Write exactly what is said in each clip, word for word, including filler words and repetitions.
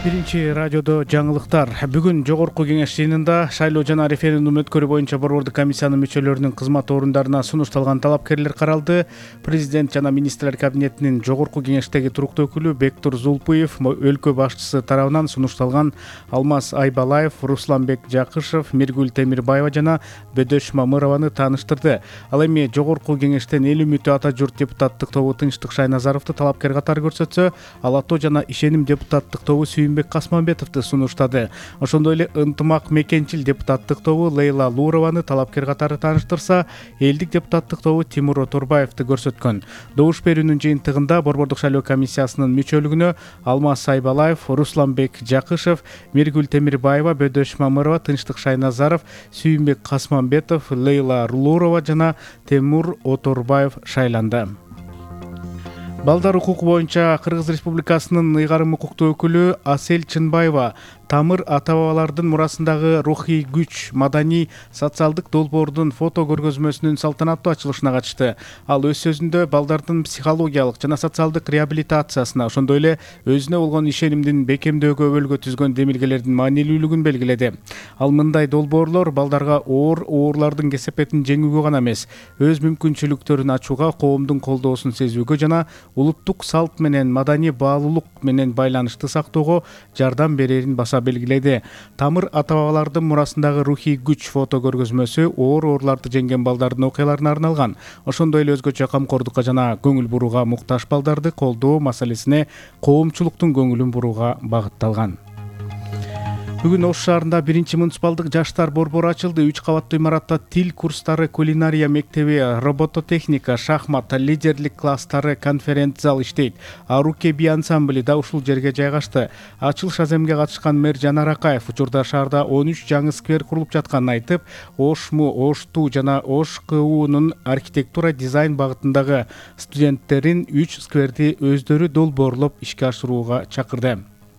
Биринчи радиодо жаңылыктар. Бүгүн жогорку кеңеш жыйынында шайлоо жана референдум өткөрүү боюнча борбордук комиссиянын мүчөлөрүнүн кызмат орундарына сунушталган талапкерлер каралды. Президент жана министрлер кабинетинин жогорку кеңештеги туруктуу өкүлү Бектур Зулпуев өлкө башчысы тарабынан сунушталган Алмаз Айбалаев, Русланбек Жакышев, Миргүл Темирбаева жана Бөдөш Мамырованы тааныштырды. Ал эми жогорку кеңештен эл үмүтү ата журт депутаттык тобу Тынчтык Шайназаровду талапкер катары көрсөтсө, Ала Тоо жана Ишеним депутаттык тобу Сүйүнбек Касманбетовду сунуштады. Ошондой эле Ынтымак Мекенчил депутаттык тобу Лейла Лурованы талапкер катары тааныштырса, Элдик депутаттык тобу Тимур Оторбаевду көрсөткөн. Добуш берүүнүн жыйынтыгында борбордук шайлоо комиссиясынын мүчөлүгүнө Алмаз Айбалаев, Русланбек Жакышев, Миргүл Темирбаева, Бөдөш Мамырова, Тынчтык Шайназаров, Сүйүнбек Касманбетов, Лейла Лурова жана Тимур Оторбаев шайланды. Балдар укугу боюнча Кыргыз Республикасынын ыйгарым укуктуу өкүлү Асель Чынбаева тамыр ата-бабалардын мурасындагы рухий күч, маданий, социалдык долбоордун фото көргөзмөсүнүн салтанаттуу ачылышына катышты. Ал өз сөзүндө балдардын психологиялык жана социалдык реабилитациясына, ошондой эле өзүнө болгон ишенимдин бекемдөөгө өбөлгө түзгөн демилгелердин маанилүүлүгүн белгиледи. Ал мындай долбоорлор балдарга оор оорлардын кесепетин жеңүүгө гана эмес, өз мүмкүнчүлүктөрүн ачууга, коомдун колдоосун сезүүгө жана улуттук салт менен маданий баалуулук менен байланышты сактоого жардам берерин баса белгиледи. Тамыр ата-бабалардын мурасындагы рухий күч фото көргөзмөсү оор оорларды жеңген балдардын окуяларына арналган. Ошондой эле өзгөчө камкордукка жана көңүл бурууга муктаж балдарды колдоо маселесине коомчулуктун көңүлүн бурууга багытталган. Бүгүн Ош шаарында биринчи муниципалдык жаштар борбору ачылды. Үч кабаттуу имаратта тил курстары, кулинария мектеби, робототехника, шахмат, лидерлик класстары, конференц зал иштейт. Аруке би ансамбли да ушул жерге жайгашты. Ачылыш аземге катышкан мэр Жанар Акаев учурда шаарда он үч жаңы сквер курулуп жатканын айтып, Ошму, Ошту жана Ош КУнун архитектура дизайн багытындагы студенттерин үч скверди өздөрү долбоорлоп ишке ашырууга чакырды.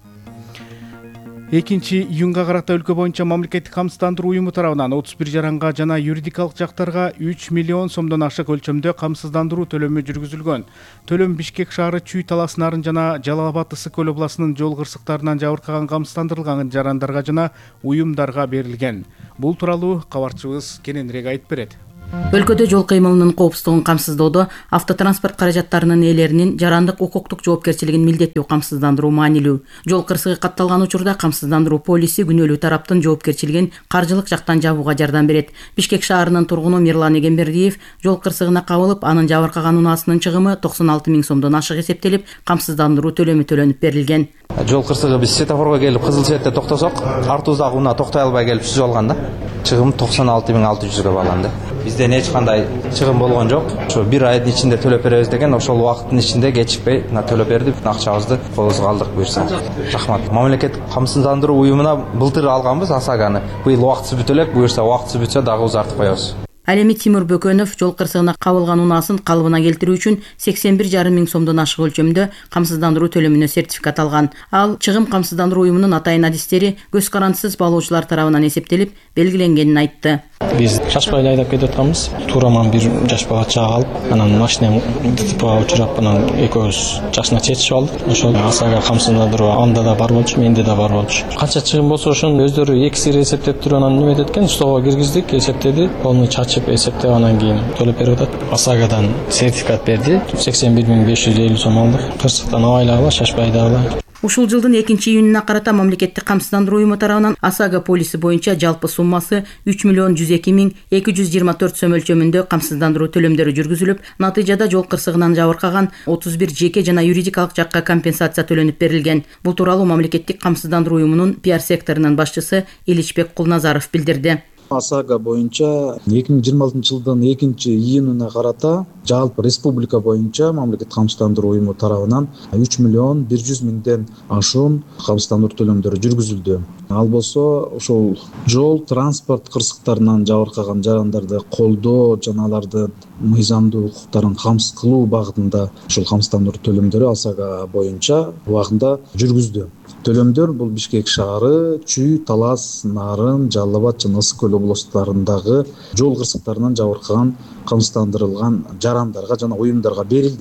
экинчи июнга карата өлкө боюнча мамлекеттик камсыздандыруу уюму тарабынан отуз бир жаранга жана юридикалык жактарга үч миллион сомдон ашык өлчөмдө камсыздандыруу төлөмү жүргүзүлгөн. Төлөм Бишкек шаары Чүй Талас Нарын жана Жалал Абад Ысык көл областынын жол кырсыктарынан жабыркаган камсыздандырылган жарандарга жана уюмдарга берилген. Бул тууралуу кабарчыбыз кененирээк айтып берет. Өлкөдө жол кыймылынын коопсуздугун камсыздоодо автотранспорт каражаттарынын ээлеринин жарандык укуктук жоопкерчилигин милдеттүү камсыздандыруу маанилүү. Жол кырсыгы катталган учурда камсыздандыруу полиси күнөөлүү тараптын жоопкерчилигин каржылык жактан жабууга жардам берет. Бишкек шаарынын тургуну Мирлан Эгембердиев жол кырсыгына кабылып, анын жабыркаган унаасынын чыгымы токсон алты миң сомдон ашык эсептелип, камсыздандыруу төлөмү төлөнүп берилген. Жол кырсыгы биз светофорго келип кызыл цветте токтосок, артыбыздагы унаа токтой албай келип сүзүп алган да. Чыгым токсон алты миң алты жүзгө байланды. Бизден эч кандай чыгым болгон жок. Ошо бир айдын ичинде төлөп беребиз деген, ошол убакыттын ичинде кечикпей төлөп берди. Акчабызды колубузга алдык буюрса. Рахмат. Мамлекеттик камсыздандыруу уюмуна былтыр алганбыз Асаганы. Быйыл убактысы бүтө элек, буюрса убактысы бүтсө дагы узартып коебуз. Ал эми Тимур Бөкөнов жол кырсыгына кабылган унаасын калыбына келтирүү үчүн сексен бир жарым миң сомдон ашык өлчөмдө камсыздандыруу төлөмүнө сертификат алган. Ал чыгым камсыздандыруу уюмунун атайын адистери көз карандысыз баалоочулар тарабынан эсептелип белгиленгенин айтты. Биз шашпай эле айдап кетип атканбыз. Тураман бир жаш бала чаак алып, анан машинем ДТПга учурап, анан экөөбүз жашына чечип алдык. Ошол Асага камсыздандыруу анда да бар болчу, менде да бар болчу. Канча чыгым болсо ошону өздөрү эки сири эсептеп туруп анан неме эткен, столго киргиздик, эсептеди. Оны чачып эсептеп анан кийин төлөп берип атат. Асагадан сертификат берди. сексен бир миң беш жүз элүү сом алдык. Кырсыктан абайлагыла, шашпай айдагыла. Ушул жылдын экинчи июнуна карата мамлекеттик камсыздандыруу уюму тарабынан Асага полиси боюнча жалпы суммасы үч миллион жүз эки миң эки жүз жыйырма төрт сом өлчөмүндө камсыздандыруу төлөмдөрү жүргүзүлүп, натыйжада жол кырсыгынан жабыркаган отуз бир жеке жана юридикалык жакка компенсация төлөнүп берилген. Бул тууралуу мамлекеттик камсыздандыруу уюмунун пиар секторунун башчысы Иличбек Кулназаров билдирди. Асага боюнча эки миң жыйырма алтынчы жылдын экинчи июнуна карата жалпы республика боюнча мамлекеттик камсыздандыруу уюму тарабынан үч миллион бир жүз миңден ашуун камсыздандыруу төлөмдөрү жүргүзүлдү. Ал болсо ошол жол транспорт кырсыктарынан жабыркаган жарандарды колдоо жана алардын мыйзамдуу укуктарын камсыз кылуу багытында ушул камсыздандыруу төлөмдөрү Асага боюнча убагында жүргүздү. Төлөмдөр бул Бишкек шаары, Чүй, Талас, Нарын, Жалал Абад жана Ысык көл областарындагы жол кырсыктарынан жабыркаган камсыздандырылган жарандарга жана уюмдарга берилди.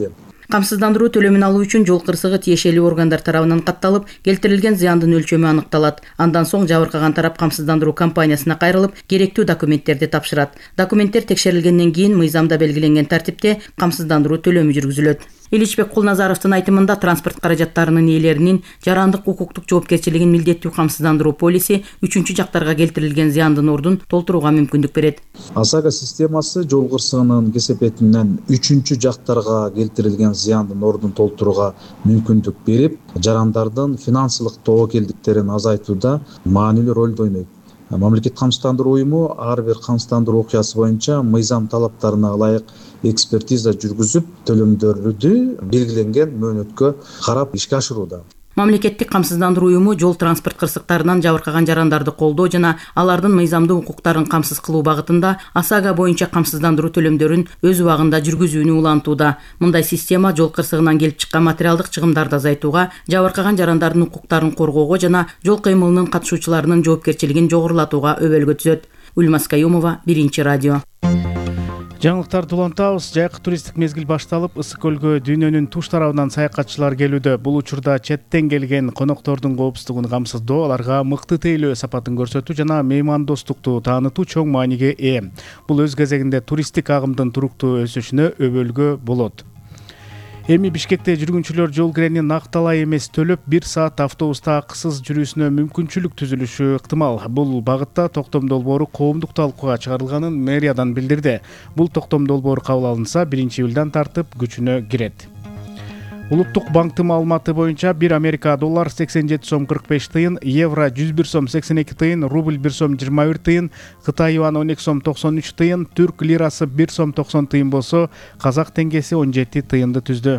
Камсыздандыруу төлөмүн алуу үчүн жол кырсыгы тиешелүү органдар тарабынан катталып, келтирилген зыяндын өлчөмү аныкталат. Андан соң жабыркаган тарап камсыздандыруу компаниясына кайрылып, керектүү документтерди тапшырат. Документтер текшерилгенден кийин мыйзамда белгиленген тартипте камсыздандыруу төлөмү жүргүзүлөт. Иличбек Кулназаровдун айтымында транспорт каражаттарынын ээлеринин жарандык укуктук жоопкерчилигин милдеттүү камсыздандыруу полиси үчүнчү жактарга келтирилген зыяндын ордун толтурууга мүмкүндүк берет. ОСАГО системасы жол кырсыгынын кесепетинен үчүнчү жактарга келтирилген зыяндын ордун толтурууга мүмкүндүк берип, жарандардын финансылык тобокелдиктерин азайтууда маанилүү ролду ойнойт. Мамлекеттик камсыздандыруу уюму ар бир камсыздандыруу окуясы боюнча мыйзам талаптарына ылайык экспертиза жүргүзүп, төлөмдөрдү белгиленген мөөнөткө карап ишке ашырууда. Мамлекеттик камсыздандыруу уюму жол транспорт кырсыктарынан жабыркаган жарандарды колдоо жана алардын мыйзамдуу укуктарын камсыз кылуу багытында ОСАГО боюнча камсыздандыруу төлөмдөрүн өз убагында жүргүзүүнү улантууда. Мындай система жол кырсыгынан келип чыккан материалдык чыгымдарды азайтууга, жабыркаган жарандардын укуктарын коргоого жана жол кыймылынын катышуучуларынын жоопкерчилигин жогорулатууга өбөлгө түзөт. Ульмас Каюмова, Биринчи радио. Жаңылыктарды улантабыз. Жайкы туристтик мезгил башталып, Ысык көлгө дүйнөнүн туш тарабынан саякатчылар келүүдө. Бул учурда четтен келген коноктордун коопсуздугун камсыздоо, аларга мыкты тейлөө сапатын көрсөтүү жана меймандостукту таанытуу чоң мааниге ээ. Бул өз кезегинде туристтик агымдын туруктуу өсүшүнө өбөлгө болот. Эми Бишкекте жүргүнчүлөр жол кирени накталай эмес төлөп, бир саат автобуста акысыз жүрүүсүнө мүмкүнчүлүк түзүлүшү ыктымал. Бул багытта токтом долбоору коомдук талкууга чыгарылганын мэриядан билдирди. Бул токтом долбоору кабыл алынса, биринчи июлдан тартып күчүнө кирет. Улуттук банктын маалыматы боюнча бир Америка доллар сексен жети сом кырк беш тыйын, евро жүз бир сом сексен эки тыйын, рубль бир сом жыйырма бир тыйын, Кытай юаны он эки сом токсон үч тыйын, түрк лирасы бир сом токсон тыйын болсо, казак теңгеси он жети тыйынды түздү.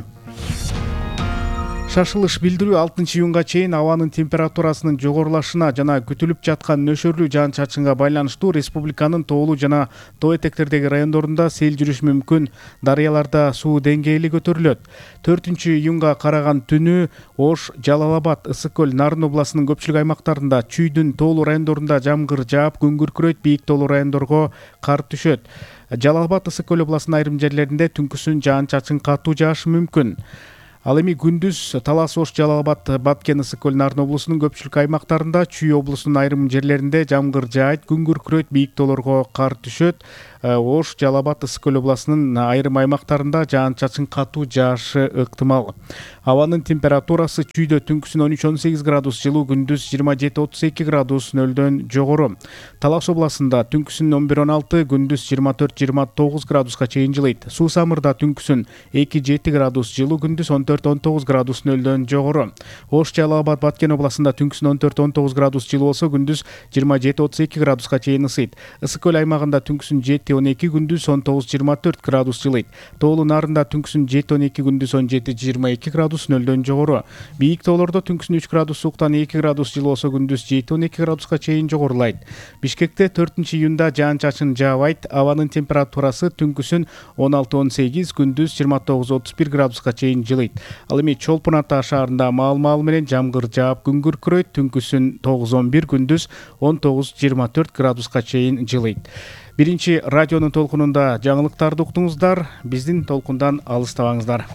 Шашылыш билдирүү алтынчы июнга чейин абанын температурасынын жогорулашына жана күтүлүп жаткан нөшөрлүү жаан-чачынга байланыштуу республиканын тоолуу жана тоо этектердеги райондорунда сел жүрүш мүмкүн. Дарыяларда суу деңгээли көтөрүлөт. төртүнчү июнга караган түнү Ош, Жалал Абад, Ысык көл, Нарын областынын көпчүлүк аймактарында, Чүйдүн тоолуу райондорунда жамгыр жаап, күн күркүрөйт, бийик тоолуу райондорго кар түшөт. Жалал Абад, Ысык көл областынын айрым жерлеринде түнкүсүн жаан-чачын катуу жаашы мүмкүн. Ал эми күндүз Талас, Ош, Жалал Абад, Баткен, Ысык көл, Нарын облусунун көпчүлүк аймактарында, Чүй облусунун айрым жерлеринде жамгыр жаайт, күн күркүрөйт, бийик тоолорго кар түшөт. Ош, Жалал Абад, Ысык көл областынын айрым аймактарында жаан-чачын катуу жаашы ыктымал. Абанын температурасы Чүйдө түнкүсүн он үч он сегиз градус жылуу, күндүз жыйырма жети отуз эки градус нөлдөн жогору. Талас областында түнкүсүн он бир он алты, күндүз жыйырма төрт жыйырма тогуз градуска чейин жылыйт. Суу Самырда түнкүсүн эки жети градус жылуу, күндүз он төрт он тогуз градус нөлдөн жогору. Ош, Жалал Абад, Баткен областында түнкүсүн он төрт он тогуз градус жылуу болсо, күндүз жыйырма жети отуз эки градуска чейин ысыйт. Ысык көл аймагында түнкүсүн жети он эки, күндүз он тогуз жыйырма төрт градус жылыйт. Тоолуу Нарында түнкүсүн жети он эки, күндүз он жети жыйырма эки градус нөлдөн жогору. Бийик тоолордо түнкүсүн үч градус сууктан эки градус жылуу болсо, күндүз жети он эки градуска чейин жогорулайт. Бишкекте төртүнчү июнда жаан-чачын жаабайт. Абанын температурасы түнкүсүн он алты он сегиз, күндүз жыйырма тогуз отуз бир градуска чейин жылыйт. Ал эми Чолпон Ата шаарында маал-маал менен жамгыр жаап, күн күркүрөйт, түнкүсүн тогуз он бир, күндүз он тогуз жыйырма төрт градуска чейин жылыйт. Биринчи радионун толкунунда жаңылыктарды уктуңуздар. Биздин толкундан алыстабаңыздар.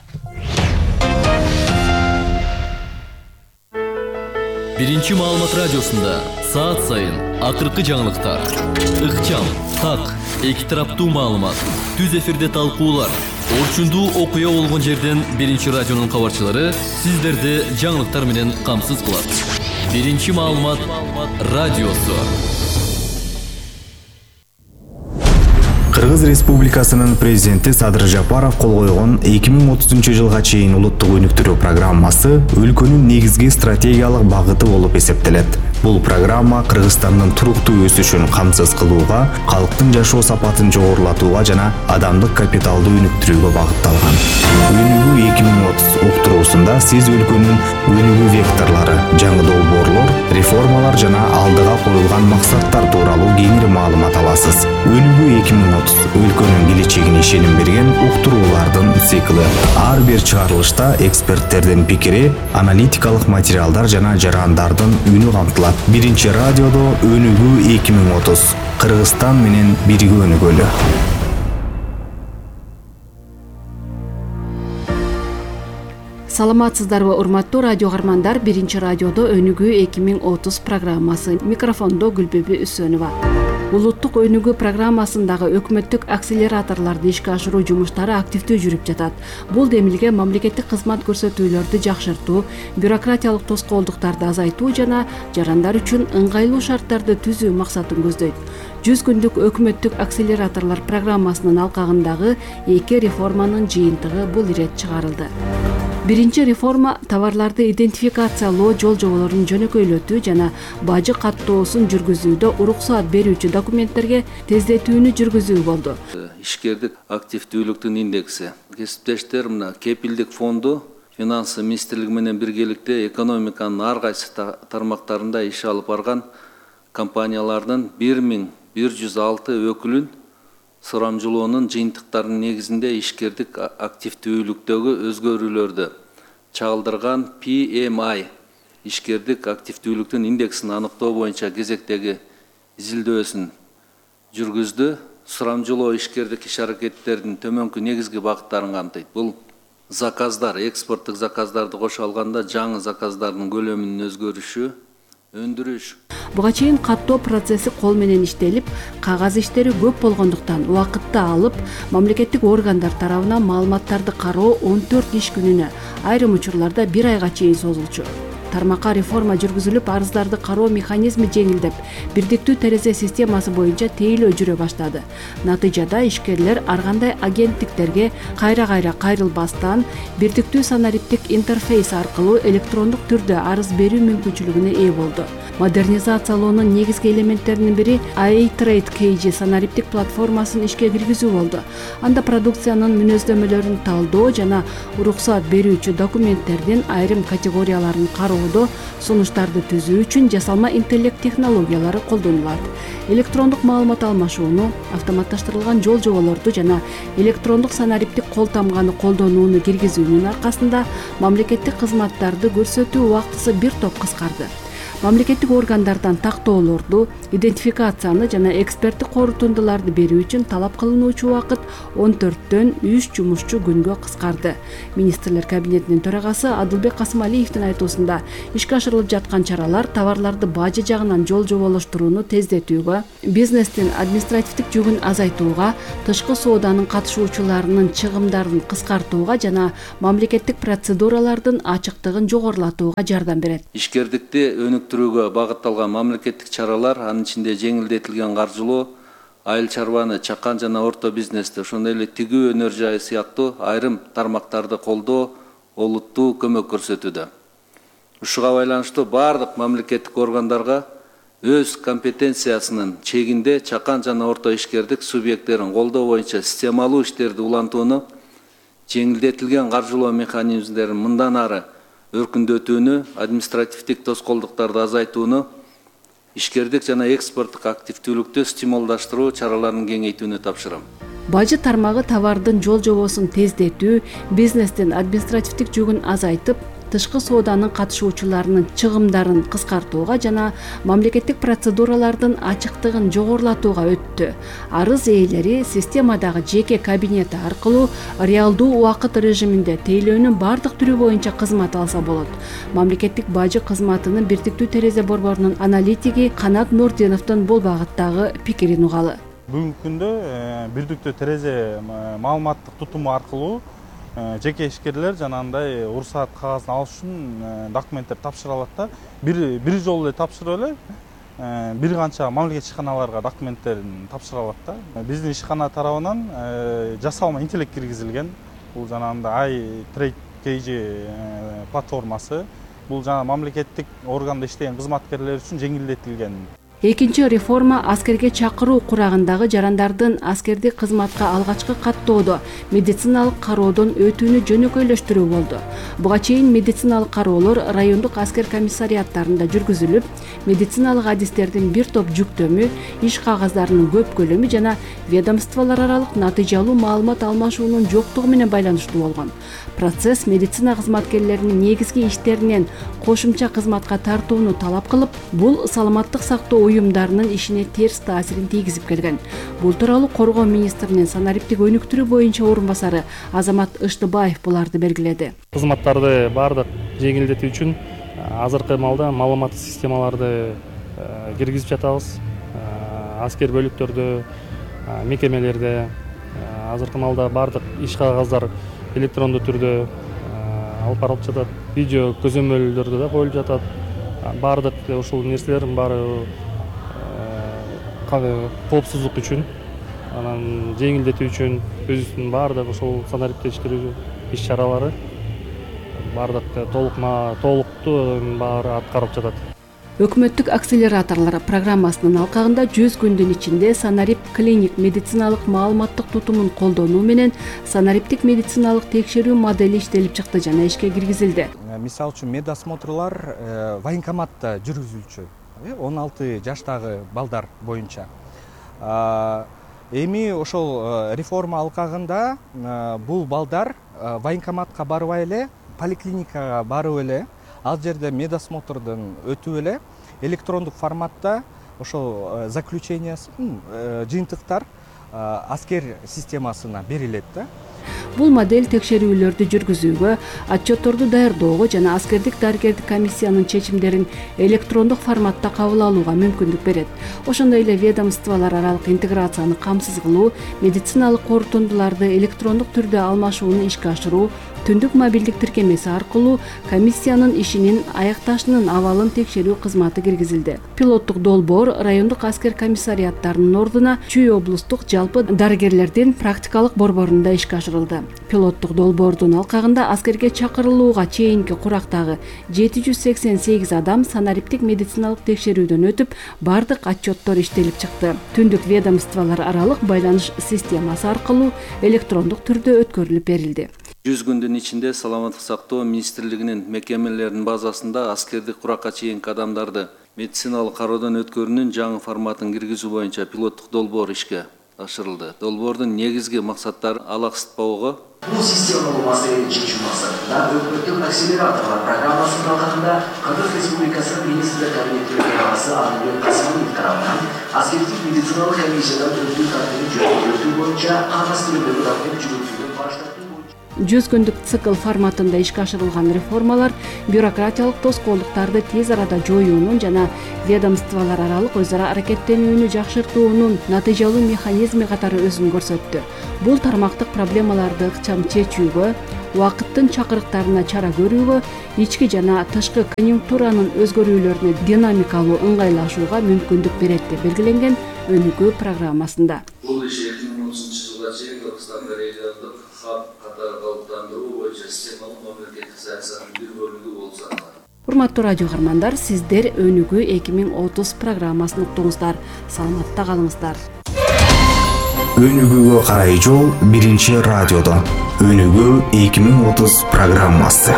Биринчи маалымат радиосунда саат сайын акыркы жаңылыктар, ыкчам, так, эки тараптуу маалымат, түз эфирде талкуулар, орчундуу окуя болгон жерден Биринчи радионун кабарчылары сиздерди жаңылыктар менен камсыз кылат. Биринчи маалымат радиосу. Кыргыз Республикасынын президенти Садыр Жапаров кол койгон эки миң отузунчу жылга чейин улуттук өнүктүрүү программасы өлкөнүн негизги стратегиялык багыты болуп эсептелет. Бул программа Кыргызстандын туруктуу өсүшүн камсыз кылууга, калктын жашоо сапатын жогорулатууга жана адамдык капиталды өнүктүрүүгө багытталган. Өнүгүү эки миң отуз уктуруусунда сиз өлкөнүн өнүгүү векторлору, жаңы долбоорлор, реформалар жана алдыга коюлган максаттар тууралуу кеңири маалымат аласыз. Өнүгүү эки миң отуз өлкөнүн келечегине ишеним берген уктуруулардын циклы. Ар бир чыгарылышта эксперттердин пикири, аналитикалык материалдар жана жарандардын үнү камтылат. Биринчи радиодо өнүгүү эки миң отуз. Кыргызстан менен бирге өнүгөлү. Саламатсыздарбы урматтуу радио каармандар, биринчи радиодо өнүгүү эки миң отуз программасы. Микрофондо Гүлбүбү Үсөнова. Улуттук өнүгүү программасындагы өкмөттүк акселераторлорду ишке ашыруу жумуштары активдүү жүрүп жатат. Бул демилге мамлекеттик кызмат көрсөтүүлөрдү жакшыртуу, бюрократиялык тоскоолдуктарды азайтуу жана жарандар үчүн ыңгайлуу шарттарды түзүү максатын көздөйт. жүз күндүк өкмөттүк акселераторлор программасынын алкагындагы эки реформанын жыйынтыгы бул ирет чыгарылды. Биринчи реформа товарларды идентификациялоо жол жоболорун жөнөкөйлөтүү жана бажы каттоосун жүргүзүүдө уруксаат берүүчү документтерге тездетүүнү жүргүзүү болду. Ишкердик активдүүлүктүн индекси. Кесиптештер мына кепилдик фонду финансы министрлиги менен биргеликте экономиканын ар кайсы тармактарында иш алып барган компаниялардын бир миң бир жүз алты өкүлүн сурамжылоонун жыйынтыктарынын негизинде ишкердик активдүүлүктөгү өзгөрүүлөрдү чагылдырган пи эм ай ишкердик активдүүлүктүн индексин аныктоо боюнча кезектеги изилдөөсүн жүргүздү. Сурамжылоо ишкердик иш-аракеттердин төмөнкү негизги багыттарын камтыйт. Бул заказдар, экспорттук заказдарды кошо алганда жаңы заказдардын көлөмүнүн өзгөрүшү, өндүрүш. Буга чейин каттоо процесси кол менен иштелип, кагаз иштери көп болгондуктан убакытты алып, мамлекеттик органдар тарабынан маалыматтарды кароо он төрт иш күнүнө, айрым учурларда бир айга чейин созулчу. Тармакка реформа жүргүзүлүп, арыздарды кароо механизми жеңилдеп, бирдиктүү терезе системасы боюнча тейлөө жүрө баштады. Натыйжада ишкерлер ар кандай агенттиктерге кайра-кайра кайрылбастан, бирдиктүү санариптик интерфейс аркылуу электрондук түрдө арыз берүү мүмкүнчүлүгүнө ээ болду. Модернизациялоонун негизги элементтеринин бири iTrade кей джи санариптик платформасын ишке киргизүү болду. Анда продукциянын мүнөздөмөлөрүн талдоо жана уруксаат берүүчү документтердин айрым категорияларын кароо сунуштарды түзүү үчүн жасалма интеллект технологиялары колдонулат. Электрондук маалымат алмашууну, автоматташтырылган жол жоболорду жана электрондук санариптик кол тамганы колдонууну киргизүүнүн аркасында мамлекеттик кызматтарды көрсөтүү убактысы бир топ кыскарды. Мамлекеттик органдардан тактоолорду, идентификацияны жана эксперттик корутундуларды берүү үчүн талап кылынуучу убакыт он төрттөн үч жумушчу күнгө кыскарды. Министрлер кабинетинин төрагасы Адылбек Касымалиевдин айтуусунда, ишке ашырылып жаткан чаралар товарларды бажы жагынан жол жоболоштурууну тездетүүгө, бизнестин административдик жүгүн азайтууга, тышкы сооданын катышуучуларынын чыгымдарын кыскартууга жана мамлекеттик процедуралардын ачыктыгын жогорулатууга жардам берет. Ишкердикти өнүктүрүүгө багытталган мамлекеттик чаралар, анын ичинде жеңилдетилген каржылоо, айыл чарбаны, чакан жана орто бизнести, ошондой эле тигүү өнөр жайы сыяктуу айрым тармактарды колдоо, олуттуу көмөк көрсөтүүдө. Ушуга байланыштуу бардык мамлекеттик органдарга өз компетенциясынын чегинде чакан жана орто ишкердик субъекттерин колдоо боюнча системалуу иштерди улантууну, жеңилдетилген каржылоо механизмдерин мындан ары өркүндөтүүнү, административдик тоскоолдуктарды азайтууну, ишкердик жана экспорттук активдүүлүктү стимулдаштыруу чараларын кеңейтүүнү тапшырам. Бажы тармагы товардын жол жобосун тездетүү, бизнестин административдик жүгүн азайтып, тышкы сооданын катышуучуларынын чыгымдарын кыскартууга жана мамлекеттик процедуралардын ачыктыгын жогорулатууга өттү. Арыз ээлери системадагы жеке кабинети аркылуу реалдуу убакыт режиминде тейлөөнүн бардык түрү боюнча кызмат алса болот. Мамлекеттик бажы кызматынын бирдиктүү терезе борборунун аналитиги Канат Нурдиновдун бул багыттагы пикирин угалы. Бүгүнкү күндө бирдиктүү терезе маалыматтык тутуму аркылуу жеке ишкерлер жанагындай уруксаат кагазын алыш үчүн документтер тапшыра алат да. Бир бир жолу эле тапшырып эле бир канча мамлекет ишканаларга документтерин тапшыра алат да. Биздин ишкана тарабынан жасалма интеллект киргизилген. Бул жанагындай iTrade кей джи платформасы. Бул жана мамлекеттик органда иштеген кызматкерлер үчүн жеңилдетилген. Экинчи реформа аскерге чакыруу курагындагы жарандардын аскердик кызматка алгачкы каттоодо медициналык кароодон өтүүнү жөнөкөйлөштүрүү болду. Буга чейин медициналык кароолор райондук аскер комиссариаттарында жүргүзүлүп, медициналык адистердин бир топ жүктөмү, иш кагаздарынын көп көлөмү жана ведомстволор аралык натыйжалуу маалымат алмашуунун жоктугу менен байланыштуу болгон. Процесс медицина кызматкерлеринин негизги иштеринен кошумча кызматка тартууну талап кылып, бул саламаттык сактоо уюмдарынын ишине терс таасирин тийгизип келген. Бул тууралуу Коргоо министринин санариптик өнүктүрүү боюнча орун басары Азамат Ыштыбаев буларды белгиледи. Кызматтарды бардык жеңилдетүү үчүн азыркы маалда маалыматтык системаларды киргизип жатабыз. Аскер бөлүктөрдө, мекемелерде азыркы маалда бардык иш кагаздар электрондуу түрдө алып барылып жатат. Видео көзөмөлдөрдө да коюлуп жатат. Бардык ушул нерселердин баары коопсуздук үчүн, анан жеңилдетүү үчүн өзүбүздүн бардык ушул санариптештирүү иш чаралары бардык толукма толуктуу баары аткарылып жатат. Өкмөттүк акселераторлор программасынын алкагында жүз күндүн ичинде санарип клиник медициналык маалыматтык тутумун колдонуу менен санариптик медициналык текшерүү модели иштелип чыкты жана ишке киргизилди. Мисалы үчүн медосмотрлар военкоматта жүргүзүлчү, он алты жаштагы балдар боюнча. Эми ошол реформа алкагында бул балдар военкоматка барбай эле, поликлиникага барып эле, ал жерде медосмотрдон өтүп эле электрондук форматта ошол заключениясын жыйынтыктар аскер системасына берилет да. Бул модель текшерүүлөрдү жүргүзүүгө, отчетторду даярдоого жана аскердик дарыгердик комиссиянын чечимдерин электрондук форматта кабыл алууга мүмкүндүк берет. Ошондой эле ведомстволор аралык интеграцияны камсыз кылуу, медициналык корутундуларды электрондук түрдө алмашууну ишке ашыруу, түндүк мобилдик тиркемеси аркылуу комиссиянын ишинин аякташынын абалын текшерүү кызматы киргизилди. Пилоттук долбоор райондук аскер комиссариаттарынын ордуна Чүй облустук жалпы дарыгерлердин практикалык борборунда ишке ашырылды. Пилоттук долбоордун алкагында аскерге чакырылууга чейинки курактагы жети жүз сексен сегиз адам санариптик медициналык текшерүүдөн өтүп, бардык отчеттор иштелип чыкты. Түндүк ведомстволор аралык байланыш системасы аркылуу электрондук түрдө өткөрүлүп берилди. жүз күндүн ичинде саламаттык сактоо министрлигинин мекемелеринин базасында аскердик куракка чейинки адамдарды медициналык кароодон өткөрүүнүн жаңы форматын киргизүү боюнча пилоттук долбоор ишке ашырылды. Долбоордун негизги максаттары алаксытпоого. Бул системалуу маселени чечүү максатында өкмөттүк акселераторлор программасынын алкагында Кыргыз Республикасынын министрлер кабинети төрагасы Анылбек Касымов тарабынан аскердик медициналык комиссиядан өтүү тартибин жөндөтүү боюнча кагаз түрүндөгү документ жүргүзүүдөн баштап жүз күндүк цикл форматында ишке ашырылган реформалар бюрократиялык тоскоолдуктарды тез арада жоюунун жана ведомстволор аралык өз ара аракеттенүүнү жакшыртуунун натыйжалуу механизми катары өзүн көрсөттү. Бул тармактык проблемаларды ыкчам чечүүгө, убакыттын чакырыктарына чара көрүүгө, ички жана тышкы конъюнктуранын өзгөрүүлөрүнө динамикалуу ыңгайлашууга мүмкүндүк берет деп белгиленген өнүгүү программасында. Бул иш эки миң отузунчу жылга чейин Кыргызстанда региондук хаб катары калыптандыруу боюнча системалык мамлекеттик саясаттын бир бөлүгү болуп саналат. Урматтуу радио каармандар, сиздер өнүгүү эки миң отуз программасын уктуңуздар. Саламатта калыңыздар. Өнүгүүгө карай жол биринчи радиодо. Өнүгүү эки миң отуз программасы.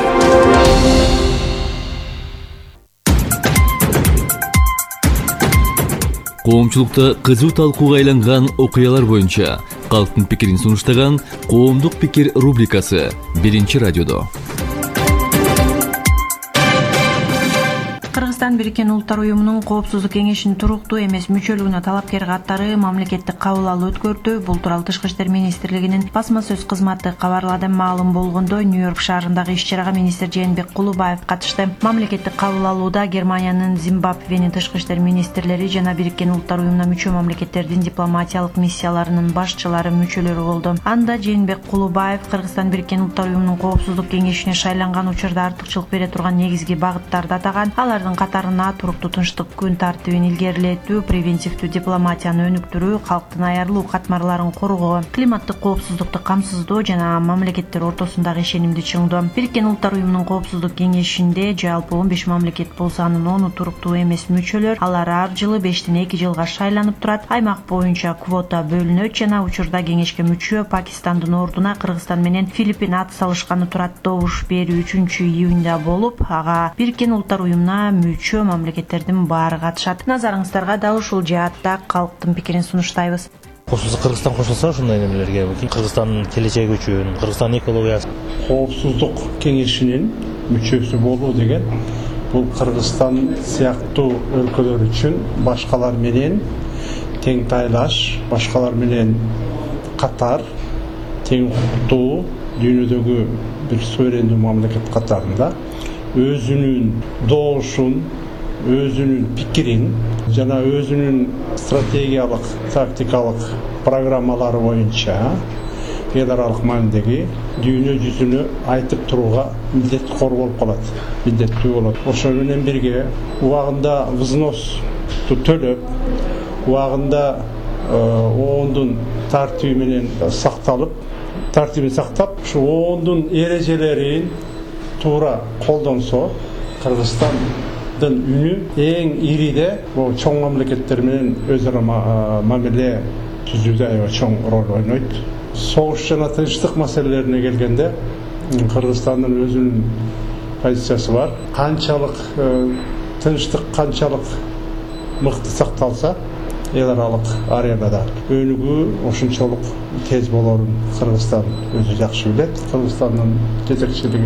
Коомчулукта кызуу талкууга айланган окуялар боюнча калктын пикирин сунуштаган Коомдук пикир рубрикасы биринчи радиодо. Кыргызстан Бириккен Улуттар уюмунун Коопсуздук кеңешинин туруктуу эмес мүчөлүгүнө талапкер каттары мамлекеттик кабыл алуу өткөрдү. Бул тууралуу Тышкы иштер министрлигинин басма сөз кызматы кабарлады. Маалым болгондой, Нью-Йорк шаарындагы иш-чарага министр Жээнбек Кулубаев катышты. Мамлекеттик кабыл алууда Германиянын, Зимбабвенин тышкы иштер министрлери жана Бириккен Улуттар уюмуна мүчө мамлекеттердин дипломатиялык миссияларынын башчылары мүчөлөрү болду. Анда Жээнбек Кулубаев Кыргызстан Бириккен Улуттар уюмунун Коопсуздук кеңешине шайланган учурда артыкчылык бере турган негизги багыттарды атаган. Алардын катарына туруктуу тынчтык күн тартибин илгерилетүү, превентивдүү дипломатияны өнүктүрүү, калктын аярлуу катмарларын коргоо, климаттык коопсуздукту камсыздоо жана мамлекеттер ортосундагы ишенимди чыңдоо. Бириккен Улуттар уюмунун Коопсуздук кеңешинде жалпы он беш мамлекет болсо, анын ону туруктуу эмес мүчөлөр. Алар ар жылы бештен эки жылга шайланып турат. Аймак боюнча квота бөлүнөт жана учурда кеңешке мүчө Пакистандын ордуна Кыргызстан менен Филиппин ат салышканы турат. Добуш берүү үчүнчү июнда болуп, ага Бириккен Улуттар уюмуна мүчө мамлекеттердин баары катышат. Назарыңыздарга да ушул жаатта калктын пикирин сунуштайбыз. Коопсуздук Кыргызстан кошулса ушундай немелерге, Кыргызстандын келечеги үчүн, Кыргызстандын экологиясы. Коопсуздук кеңешинин мүчөсү болуу деген бул Кыргызстан сыяктуу өлкөлөр үчүн башкалар менен тең тайлаш, башкалар менен катар тең укуктуу дүйнөдөгү бир суверендүү мамлекет катарында өзүнүн доошун, өзүнүн пикирин жана өзүнүн стратегиялык, тактикалык программалары боюнча эл аралык маанидеги дүйнө жүзүнө айтып турууга милдеттүү болуп калат, милдеттүү болот. Ошо менен бирге убагында взносту төлөп, убагында оондун тартиби менен сакталып, тартибин сактап, ушу оондун эрежелерин туура колдонсо, Кыргызстандын үнү эң ириде бул чоң мамлекеттер менен өз ара мамиле түзүүдө аябай чоң роль ойнойт. Согуш жана тынчтык маселелерине келгенде, Кыргызстандын өзүнүн позициясы бар. Канчалык тынчтык, канчалык мыкты сакталса, эл аралык аренада өнүгүү ошончолук тез болорун Кыргызстан өзү жакшы билет. Кыргызстандын жетекчилиги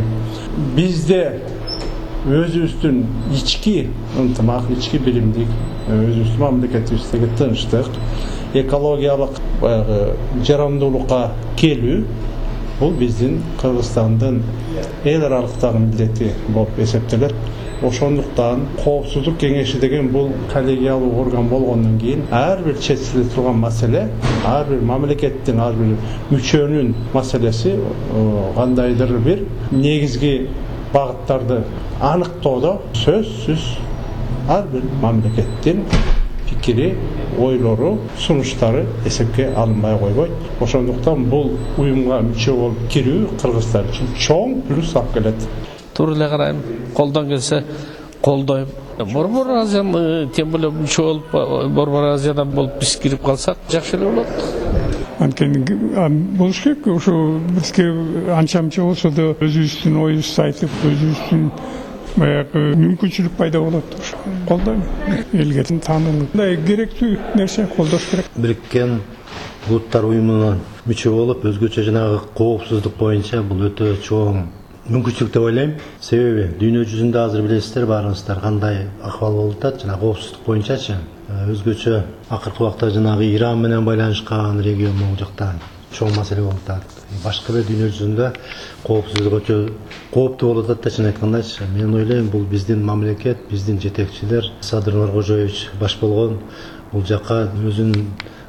бизде өзүбүздүн ички ынтымак, ички биримдик, өзүбүздүн мамлекетибиздеги тынчтык, экологиялык жарандуулукка келүү бул биздин Кыргызстандын эл аралыктагы милдети болуп эсептелет. Ошондуктан Коопсуздук кеңеши деген бул коллегиалдуу орган болгондон кийин ар бир чечиле турган маселе, ар бир мамлекеттин, ар бир мүчөнүн маселеси кандайдыр бир негизги багыттарды аныктоодо сөзсүз ар бир мамлекеттин пикири, ойлору, сунуштары эсепке алынбай койбойт. Ошондуктан бул уюмга мүчө болуп кирүү Кыргызстан үчүн чоң плюс алып келет. Туура эле карайм, колдон келсе колдойм. Борбор Азияны тем более мүчө болуп, Борбор Азиядан болуп биз кирип калсак жакшы эле болот. Анткени болуш керек, ошо бизге анча мынча болсо да өзүбүздүн оюбузду айтып, өзүбүздүн баягы мүмкүнчүлүк пайда болот. Колдойм. Элге таанылуу. Мындай керектүү нерсе колдош керек. Бириккен Улуттар уюмуна мүчө болуп, өзгөчө жанагы коопсуздук боюнча бул өтө чоң мүмкүнчүлүк деп ойлойм. Себеби дүйнө жүзүндө азыр билесиздер баарыңыздар кандай акыбал болуп атат, жана коопсуздук боюнчачы. Өзгөчө акыркы убакта жанагы Иран менен байланышкан регион могу жакта чоң маселе болуп атат. Башка бир дүйнө жүзүндө коопсуздук өтө кооптуу болуп атат дечи айткандайчы. Мен ойлойм, бул биздин мамлекет, биздин жетекчилер, Садыр Нуркожоевич баш болгон бул жакка өзүнүн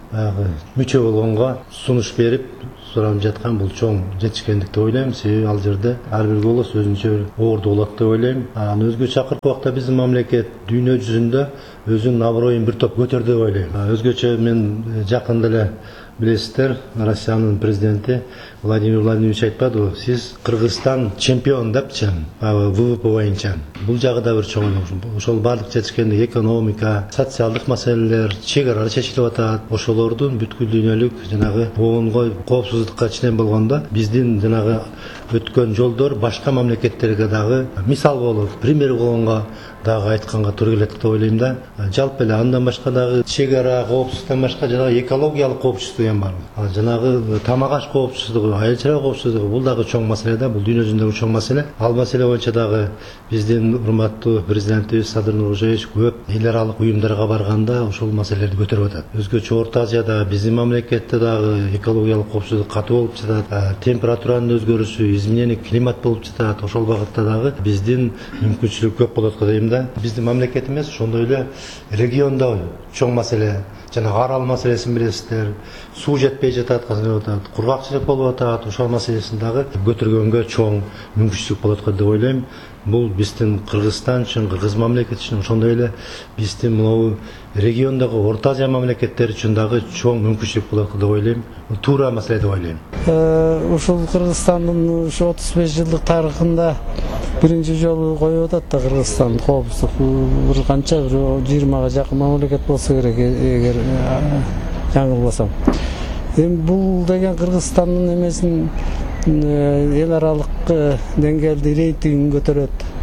мүчө болгонго сунуш берип суранып жаткан бул чоң жетишкендик деп ойлойм. Себеби ал жерде ар бир голос өзүнчө орду болот деп ойлойм. Анан өзгөчө акыркы убакта биздин мамлекет дүйнө жүзүндө өзүнүн аброюн бир топ көтөрдү деп ойлойм. Өзгөчө мен жакында эле билесиздер, Россиянын президенти Владимир Владимирович айтпадыбы, сиз Кыргызстан чемпион депчи, ВВП боюнча. Бул жагы да бир чоң. Ошол баардык жетишкендик экономика, социалдык маселелер, чек аралар чечилип атат. Ошолордун бүткүл дүйнөлүк жанагы оонго коопсуздукка ченем болгондо биздин жанагы өткөн жолдор башка мамлекеттерге дагы мисал болуп, пример болгонго дагы айтканга туура келет деп ойлойм да. Жалпы эле андан башка дагы чек ара коопсуздуктан башка жанагы экологиялык коопсуздук деген бар. Жанагы тамак аш коопсуздугу, айыл чарба коопсуздугу бул дагы чоң маселе да, бул дүйнө жүзүндөгү чоң маселе. Ал маселе боюнча дагы биздин урматтуу президентибиз Садыр Нуркожоевич көп эл аралык уюмдарга барганда ошол маселелерди көтөрүп атат. Өзгөчө Орто Азияда, биздин мамлекетте дагы экологиялык коопсуздук катуу болуп жатат. Температуранын өзгөрүшү, изменение климат болуп жатат. Ошол багытта дагы биздин мүмкүнчүлүк көп болот деп ойлойм да. Биздин мамлекет эмес, ошондой эле региондо чоң маселе. Жана арал маселесин билесиздер, суу жетпей жатат, кургакчылык болуп атат, ошол маселесин дагы көтөргөнгө чоң мүмкүнчүлүк болот деп ойлойм. Бул биздин Кыргызстан үчүн, Кыргыз мамлекети үчүн, ошондой эле биздин могу региондогу Орто Азия мамлекеттери үчүн дагы чоң мүмкүнчүлүк болот деп ойлойм. Туура маселе деп ойлойм. Ушул Кыргызстандын ушу отуз беш жылдык тарыхында биринчи жолу коюп атат да Кыргызстан коопсуздук. Бир канча бир жыйырмага жакын мамлекет болсо керек, эгер жаңылбасам. Эми бул деген Кыргызстандын эмесин эл аралык деңгээлде рейтингин көтөрөт.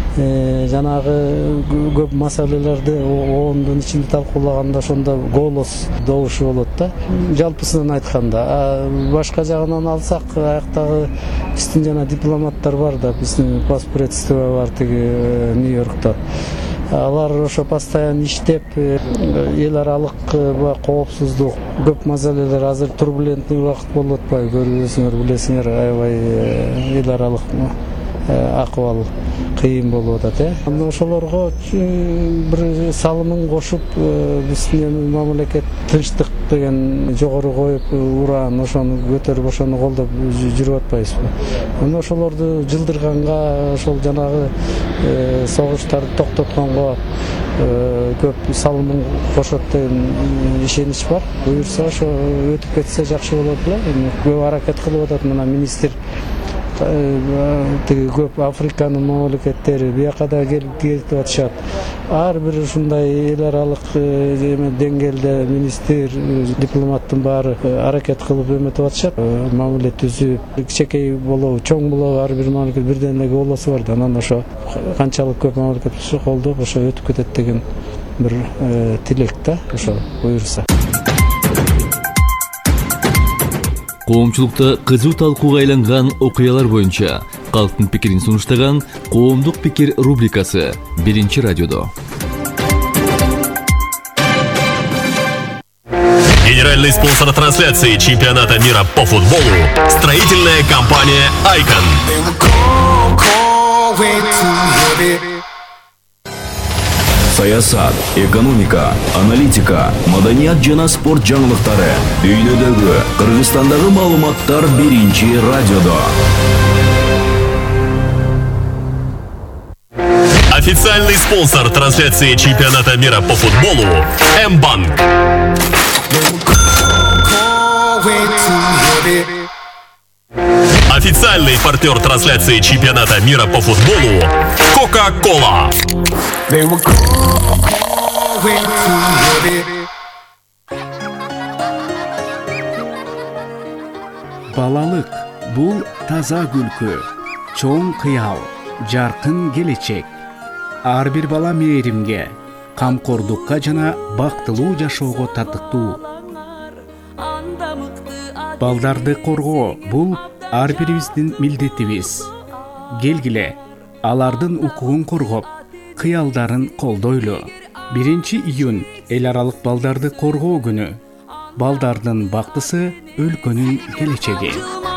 жанагы көп маселелерди ондун ичинде талкуулаганда ошондо голос добушу болот да, жалпысынан айтканда. Башка жагынан алсак, аяктагы биздин жана дипломаттар бар да, биздин паспредство бар тиги Нью-Йоркто. Алар ошо постоянно иштеп, эл аралык коопсуздук, көп маселелер, азыр турбулентный убакыт болуп атпайбы, көрүсүңөр, билесиңер, аябай эл аралык акыбал кыйын болуп атат, э. Анан ошолорго бир салымын кошуп, биздин мамлекет тынчтык деген жогору коюп, уран ошону көтөрүп, ошону колдоп жүрүп атпайбызбы? Анан ошолорду жылдырганга, ошол жанагы согуштарды токтотконго көп салымын кошот деген ишенич бар. Буюрса ошо өтүп кетсе жакшы болот эле. Көп аракет кылып атат мына министр, тиги көп Африканын мамлекеттери бияка да келип атышат. Ар бир ушундай эл аралык деңгээлде министр, дипломаттын баары аракет кылып эметип атышат. Мамиле түзүп, кичинекей болобу, чоң болобу, ар бир мамлекет бирден эле болосу бар да. Анан ошо канчалык көп мамлекет колдоп, ошо өтүп кетет деген бир тилек да, ошо буюрса. Коомчулукта кызуу талкууга айланган окуялар боюнча калктын пикирин сунуштаган Коомдук пикир рубрикасы биринчи радиодо. Генеральный спонсор трансляции чемпионата мира по футболу – строительная компания «Айкон». Саясат, экономика, аналитика, маданият жана спорт жаңылыктары, дүйнөдөгү, Кыргызстандагы маалыматтар биринчи радиодо. Официальный спонсор трансляции чемпионата мира по футболу – М-банк. Официальный партнер трансляции чемпионата мира по футболу – Кока-Кола. Балалык бул таза күлкү, чоң кыял, жаркын келечек. Ар бир бала мээримге, камкордукка жана бактылуу жашоого татыктуу. Балдарды коргоо бул ар бирибиздин милдетибиз. Келгиле, алардын укугун коргоп, кыялдарын колдойлу. биринчи июнь эл аралык балдарды коргоо күнү. Балдардын бактысы өлкөнүн келечеги.